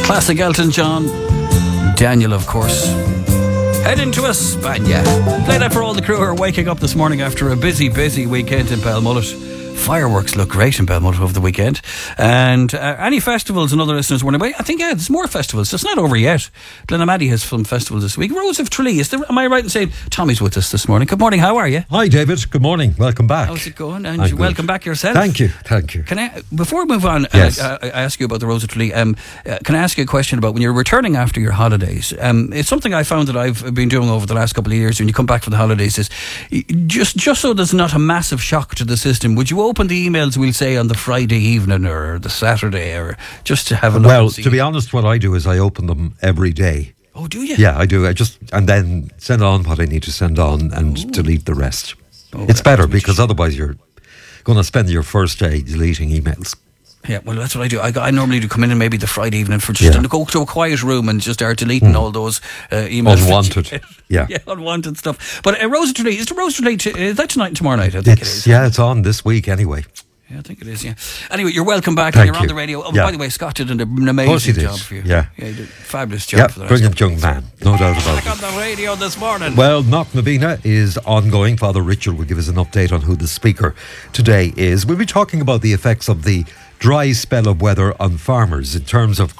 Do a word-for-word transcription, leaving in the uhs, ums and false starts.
Classic Elton John. Daniel, of course. Head into España. Play that for all the crew who are waking up this morning after a busy, busy weekend in Belmullet. Fireworks look great in Belmullet over the weekend. And uh, any festivals and other listeners wondering about, I think, yeah, there's more festivals. It's not over yet. Glenamaddy has film festival this week. Rose of Tralee. Is there, am I right in saying Tommy's with us this morning? Good morning, how are you? Hi, David. Good morning. Welcome back. How's it going? And I'm welcome good. back yourself. Thank you. Thank you. Can I, before we move on, Yes. uh, I, I ask you about the Rose of Tralee. Um, uh, can I ask you a question about when you're returning after your holidays? Um, it's something I found that I've been doing over the last couple of years when you come back from the holidays is just, just so there's not a massive shock to the system, would you open the emails, we'll say, on the Friday evening or the Saturday, or just to have a look? Well, and see? to be honest, what I do is I open them every day. Oh, do you? Yeah, I do. I just and then send on what I need to send on and Ooh. delete the rest. Oh, it's better that's much- because otherwise you're going to spend your first day deleting emails. Yeah, well, that's what I do. I, I normally do come in and maybe the Friday evening for just Yeah. to go to a quiet room and just start deleting all those uh, emails. Unwanted. Yeah. Yeah, unwanted stuff. But uh, Rose of Tralee, is the Rose of Tralee, t- is that tonight and tomorrow night? I think it It's is. yeah, it's on this week anyway. Yeah, I think it is, yeah. Anyway, you're welcome back. Thank and you're on you. the radio. Oh, Yeah. by the way, Scott did an, an Of course he amazing did. job for you. Yeah. Yeah, he did a fabulous job Yeah, for the last brilliant couple young of man, no doubt about Back on it. the radio this morning. Well, Knock Nabina is ongoing. Father Richard will give us an update on who the speaker today is. We'll be talking about the effects of the dry spell of weather on farmers in terms of